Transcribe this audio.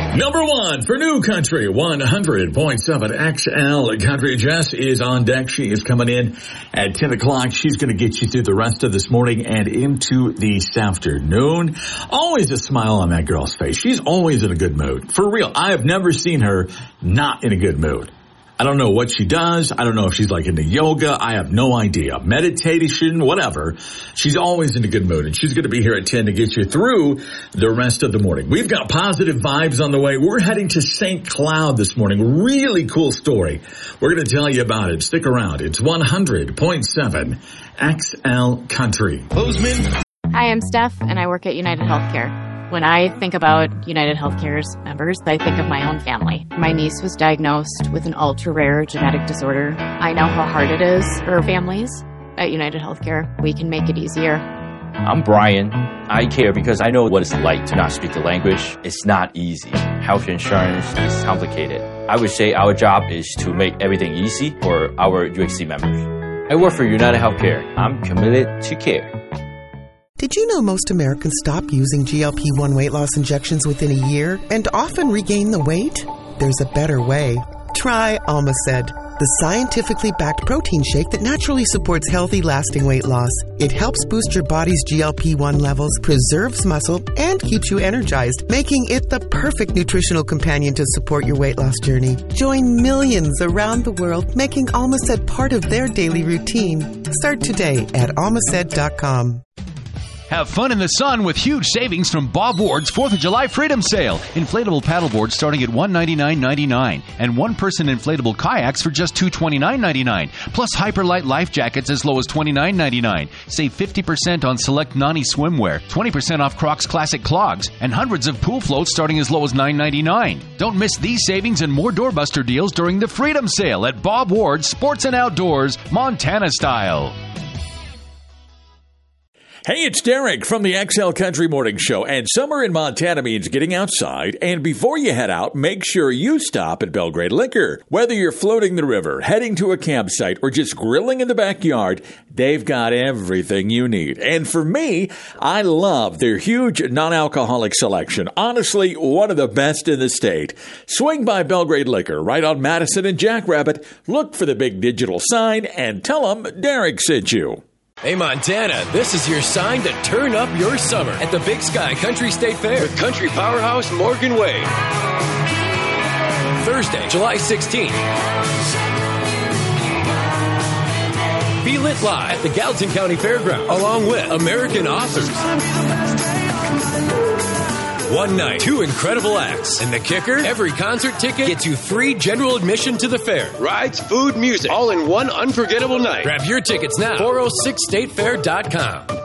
Number one for New Country 100.7 XL Country. Jess is on deck. She is coming in at 10 o'clock. She's going to get you through the rest of this morning and into this afternoon. Always a smile on that girl's face. She's always in a good mood. For real. I have never seen her not in a good mood. I don't know what she does. I don't know if she's like into yoga. I have no idea. Meditation, whatever. She's always in a good mood, and she's going to be here at 10 to get you through the rest of the morning. We've got positive vibes on the way. We're heading to St. Cloud this morning. Really cool story. We're going to tell you about it. Stick around. It's 100.7 XL Country. Bozeman. Hi, I'm Steph, and I work at United Healthcare. When I think about United Healthcare's members, I think of my own family. My niece was diagnosed with an ultra-rare genetic disorder. I know how hard it is for families. At United Healthcare, we can make it easier. I'm Brian. I care because I know what it's like to not speak the language. It's not easy. Health insurance is complicated. I would say our job is to make everything easy for our UHC members. I work for United Healthcare. I'm committed to care. Did you know most Americans stop using GLP-1 weight loss injections within a year and often regain the weight? There's a better way. Try Almaced, the scientifically backed protein shake that naturally supports healthy, lasting weight loss. It helps boost your body's GLP-1 levels, preserves muscle, and keeps you energized, making it the perfect nutritional companion to support your weight loss journey. Join millions around the world making Almaced part of their daily routine. Start today at almaced.com. Have fun in the sun with huge savings from Bob Ward's 4th of July Freedom Sale. Inflatable paddleboards starting at $199.99 and one-person inflatable kayaks for just $229.99. Plus hyperlight life jackets as low as $29.99. Save 50% on select Nani swimwear, 20% off Crocs Classic clogs, and hundreds of pool floats starting as low as $9.99. Don't miss these savings and more doorbuster deals during the Freedom Sale at Bob Ward's Sports and Outdoors, Montana style. Hey, it's Derek from the XL Country Morning Show, and summer in Montana means getting outside, and before you head out, make sure you stop at Belgrade Liquor. Whether you're floating the river, heading to a campsite, or just grilling in the backyard, they've got everything you need. And for me, I love their huge non-alcoholic selection. Honestly, one of the best in the state. Swing by Belgrade Liquor right on Madison and Jackrabbit, look for the big digital sign, and tell them Derek sent you. Hey, Montana, this is your sign to turn up your summer at the Big Sky Country State Fair with country powerhouse Morgan Wade. Thursday, July 16th. Feel it live at the Gallatin County Fairgrounds, along with American authors. One night, 2 incredible acts. And the kicker? Every concert ticket gets you free general admission to the fair. Rides, food, music, all in one unforgettable night. Grab your tickets now. 406statefair.com.